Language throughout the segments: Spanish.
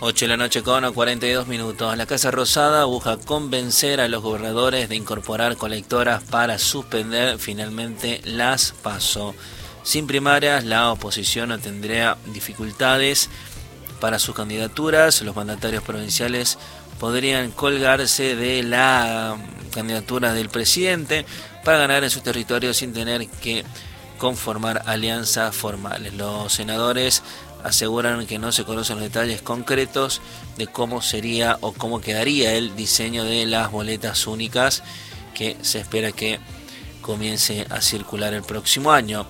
8 de la noche con 42 minutos. La Casa Rosada busca convencer a los gobernadores de incorporar colectoras para suspender finalmente las PASO. Sin primarias, la oposición no tendría dificultades para sus candidaturas. Los mandatarios provinciales podrían colgarse de la candidatura del presidente para ganar en sus territorios sin tener que conformar alianzas formales. Los senadores aseguran que no se conocen los detalles concretos de cómo sería o cómo quedaría el diseño de las boletas únicas que se espera que comience a circular el próximo año.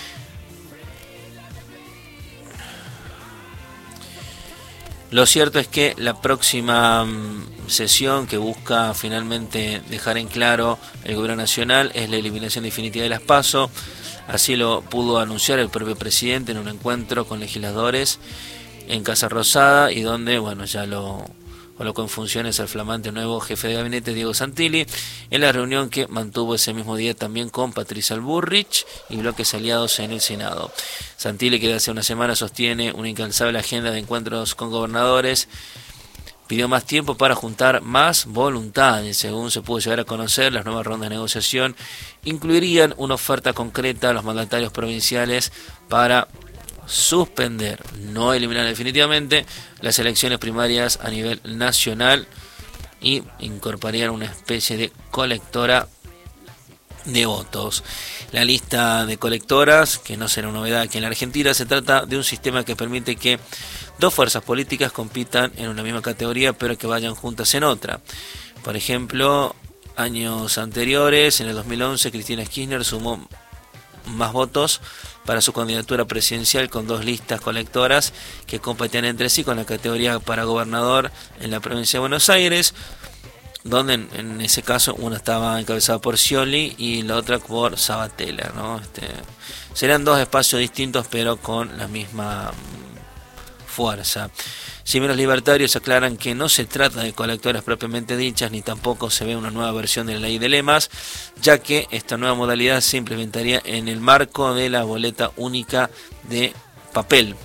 Lo cierto es que la próxima sesión que busca finalmente dejar en claro el gobierno nacional es la eliminación definitiva de las PASO. Así lo pudo anunciar el propio presidente en un encuentro con legisladores en Casa Rosada, y donde ya lo colocó en funciones al flamante nuevo jefe de gabinete Diego Santilli, en la reunión que mantuvo ese mismo día también con Patricia Bullrich y bloques aliados en el Senado. Santilli, que desde hace una semana sostiene una incansable agenda de encuentros con gobernadores, pidió más tiempo para juntar más voluntades. Según se pudo llegar a conocer, las nuevas rondas de negociación incluirían una oferta concreta a los mandatarios provinciales para suspender, no eliminar definitivamente, las elecciones primarias a nivel nacional y incorporarían una especie de colectora de votos. La lista de colectoras, que no será una novedad aquí en la Argentina, se trata de un sistema que permite que dos fuerzas políticas compitan en una misma categoría, pero que vayan juntas en otra. Por ejemplo, años anteriores, en el 2011, Cristina Kirchner sumó más votos para su candidatura presidencial con dos listas colectoras que competían entre sí con la categoría para gobernador en la provincia de Buenos Aires, donde en ese caso una estaba encabezada por Scioli y la otra por Sabatella, ¿no? Serán dos espacios distintos pero con la misma fuerza. Si bien los libertarios aclaran que no se trata de colectoras propiamente dichas, ni tampoco se ve una nueva versión de la ley de lemas, ya que esta nueva modalidad se implementaría en el marco de la boleta única de papel,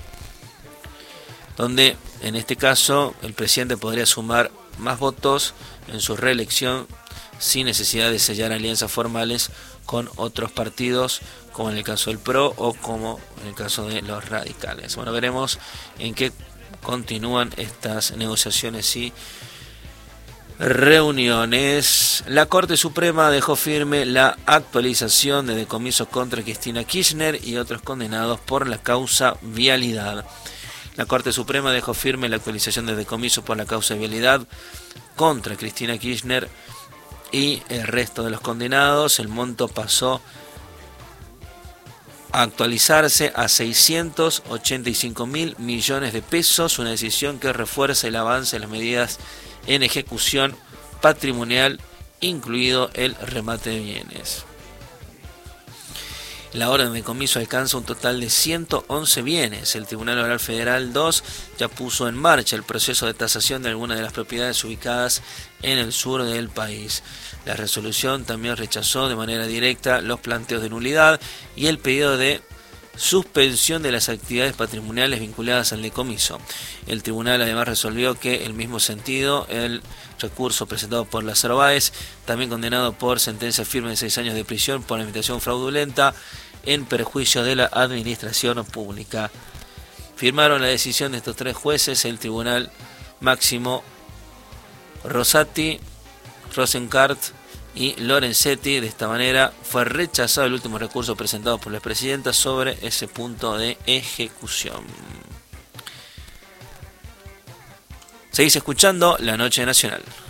donde en este caso el presidente podría sumar más votos en su reelección sin necesidad de sellar alianzas formales con otros partidos, como en el caso del PRO o como en el caso de los radicales. Bueno, veremos en qué continúan estas negociaciones y reuniones. La Corte Suprema dejó firme la actualización de decomisos contra Cristina Kirchner y otros condenados por la causa vialidad. La Corte Suprema dejó firme la actualización de decomiso por la causa de vialidad contra Cristina Kirchner y el resto de los condenados. El monto pasó a actualizarse a 685.000 millones de pesos, una decisión que refuerza el avance de las medidas en ejecución patrimonial, incluido el remate de bienes. La orden de decomiso alcanza un total de 111 bienes. El Tribunal Oral Federal 2 ya puso en marcha el proceso de tasación de algunas de las propiedades ubicadas en el sur del país. La resolución también rechazó de manera directa los planteos de nulidad y el pedido de suspensión de las actividades patrimoniales vinculadas al decomiso. El tribunal además resolvió que, en el mismo sentido, el recurso presentado por Lázaro Báez, también condenado por sentencia firme de 6 años de prisión por imitación fraudulenta en perjuicio de la administración pública. Firmaron la decisión de estos tres jueces, el Tribunal Máximo Rosati, Rosenkart y Lorenzetti. De esta manera fue rechazado el último recurso presentado por la presidenta sobre ese punto de ejecución. Seguís escuchando La Noche Nacional.